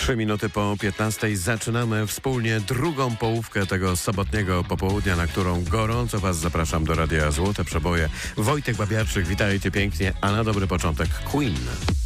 3 minuty po 15 zaczynamy wspólnie drugą połówkę tego sobotniego popołudnia, na którą gorąco Was zapraszam do Radia Złote Przeboje. Wojtek Babiarczyk, witajcie pięknie, a na dobry początek Queen.